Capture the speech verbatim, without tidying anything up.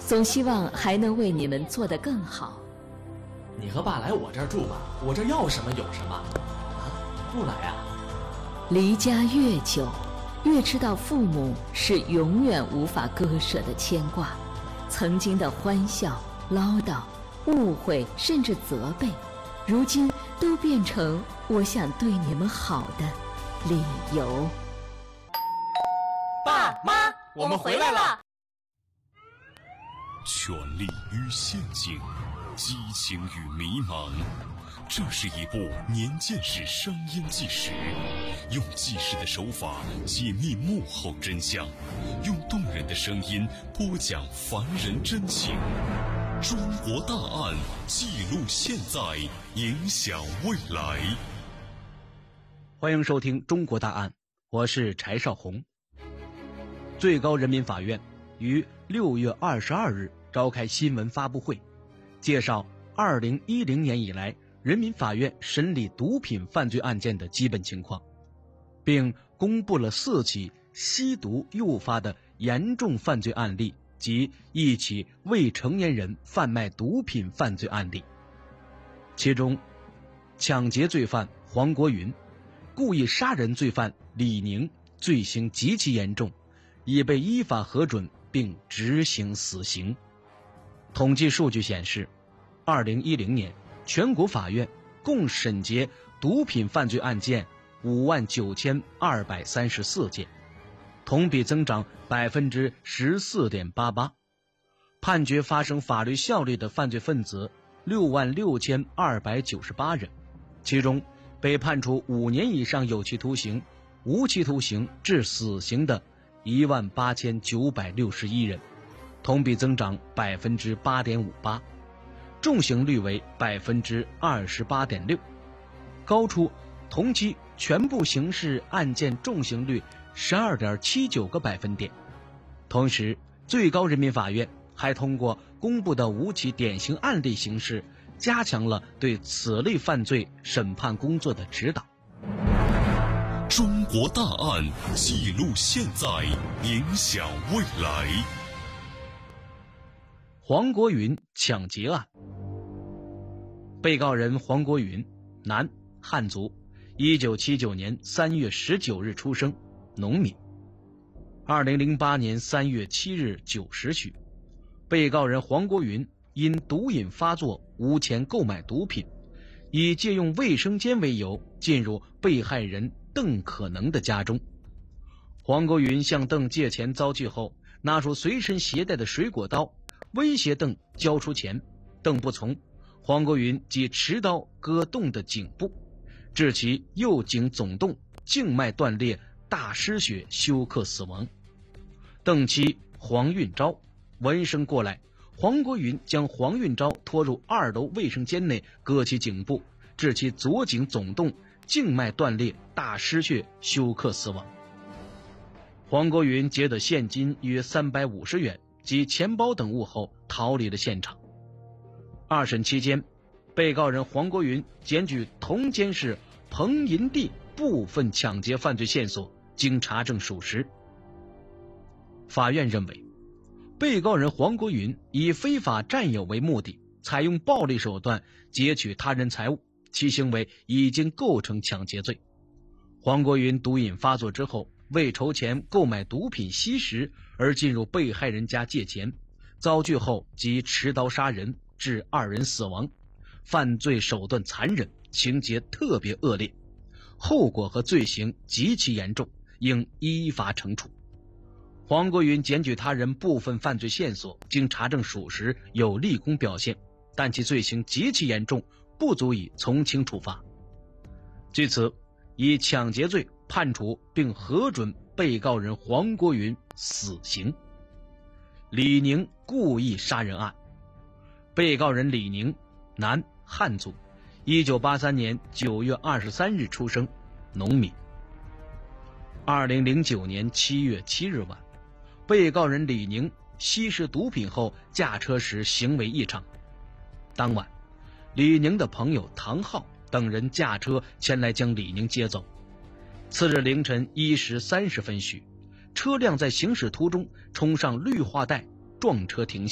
总希望还能为你们做得更好。 你和爸来我这儿住吧，我这儿要什么有什么。啊，不来啊？ 离家越久，越知道父母是永远无法割舍的牵挂。曾经的欢笑、唠叨、误会，甚至责备，如今都变成我想对你们好的理由。 爸妈，我们回来了。 权力与陷阱，激情与迷茫，这是一部年鉴识商业纪实，用纪实的手法解密幕后真相，用动人的声音播讲凡人真情。中国大案，记录现在，影响未来。 欢迎收听《中国大案》，我是柴少红。最高人民法院于六月二十二日召开新闻发布会，介绍二零一零年以来人民法院审理毒品犯罪案件的基本情况，并公布了四起吸毒诱发的严重犯罪案例及一起未成年人贩卖毒品犯罪案例。其中，抢劫罪犯黄国云、故意杀人罪犯李宁罪行极其严重，已被依法核准并执行死刑。统计数据显示，二零一零年全国法院共审结毒品犯罪案件五万九千二百三十四件，同比增长百分之十四点八八，判决发生法律效力的犯罪分子六万六千二百九十八人，其中被判处五年以上有期徒刑、无期徒刑至死刑的一万八千九百六十一人，同比增长百分之八点五八，重刑率为百分之二十八点六，高出同期全部刑事案件重刑率十二点七九个百分点。同时，最高人民法院还通过公布的五起典型案例形式，加强了对此类犯罪审判工作的指导。 中国大案，记录现在，影响未来。 黄国云抢劫案。被告人黄国云，男，汉族，一九七九年三月十九日出生，农民。二零零八年三月七日九时许，被告人黄国云因毒瘾发作，无钱购买毒品，以借用卫生间为由进入被害人邓可能的家中。黄国云向邓借钱遭拒后，拿出随身携带的水果刀，威胁邓交出钱，邓不从，黄国云即持刀割邓的颈部，致其右颈总动，静脉断裂，大失血，休克死亡。邓妻黄运昭闻声过来，黄国云将黄运昭拖入二楼卫生间内，割其颈部，致其左颈总动，静脉断裂，大失血，休克死亡。黄国云劫得现金约三百五十元及钱包等物后逃离了现场。二审期间，被告人黄国云检举同监市彭银地部分抢劫犯罪线索，经查证属实。法院认为，被告人黄国云以非法占有为目的，采用暴力手段劫取他人财物，其行为已经构成抢劫罪。黄国云毒瘾发作之后，为筹钱购买毒品吸食而进入被害人家借钱，遭拒后即持刀杀人，致二人死亡，犯罪手段残忍，情节特别恶劣，后果和罪行极其严重，应依法惩处。黄国云检举他人部分犯罪线索，经查证属实，有立功表现，但其罪行极其严重，不足以从轻处罚。据此，以抢劫罪判处并核准被告人黄国云死刑。李宁故意杀人案。被告人李宁，男，汉族，一九八三年九月二十三日出生，农民。二零零九年七月七日晚，被告人李宁吸食毒品后驾车时行为异常。当晚，李宁的朋友唐浩等人驾车前来将李宁接走。次日凌晨一时三十分许，车辆在行驶途中冲上绿化带，撞车停下。